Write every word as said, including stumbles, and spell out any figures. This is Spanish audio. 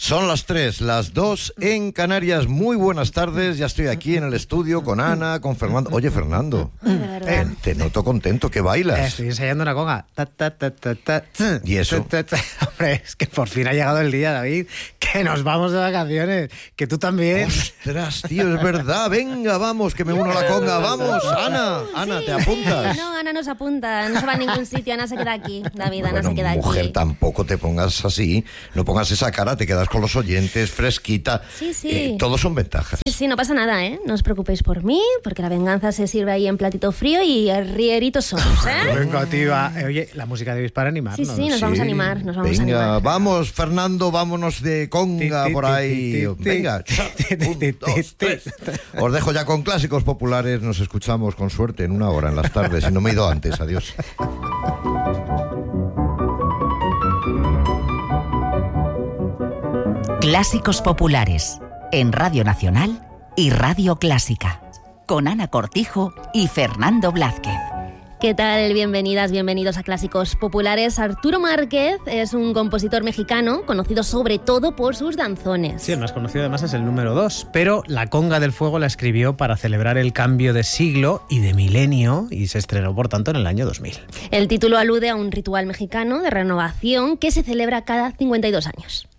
Son las tres, las dos en Canarias. Muy buenas tardes, ya estoy aquí en el estudio con Ana, con Fernando. Oye, Fernando, eh, te noto contento, que bailas. Estoy ensayando una conga. Ta, ta, ta, ta, ta, ta, ¿Y eso? ta, ta, ta. Hombre, es que por fin ha llegado el día, David, que nos vamos de vacaciones, que tú también. Ostras, tío, es verdad. Venga, vamos, que me uno a la conga. Vamos, Ana, Ana, Sí. ¿te apuntas? No, Ana no se apunta, no se va a ningún sitio, Ana se queda aquí. David, Ana Bueno, se queda mujer, aquí. tampoco te pongas así, no pongas esa cara, te quedas con los oyentes, fresquita. Sí, sí. Eh, todos son ventajas. Sí, sí, no pasa nada, ¿eh? No os preocupéis por mí, porque la venganza se sirve ahí en platito frío y rieritos somos, ¿eh? Venga, tía. Eh, Oye, la música de para animarnos. Sí, sí, nos Sí. vamos a animar, nos vamos Venga, a animar. vamos, Fernando, vámonos de conga Ti, ti, por ti, ahí. ti, ti, Venga, ti, ti, ti, un, ti, dos, ti. tres. Os dejo ya con clásicos populares. Nos escuchamos con suerte en una hora en las tardes. Y no me he ido antes. Adiós. Clásicos populares en Radio Nacional y Radio Clásica, con Ana Cortijo y Fernando Blázquez. ¿Qué tal? Bienvenidas, bienvenidos a Clásicos Populares. Arturo Márquez es un compositor mexicano conocido sobre todo por sus danzones. Sí, el más conocido además es el número dos, pero La Conga del Fuego la escribió para celebrar el cambio de siglo y de milenio y se estrenó, por tanto, en el año dos mil. El título alude a un ritual mexicano de renovación que se celebra cada cincuenta y dos años.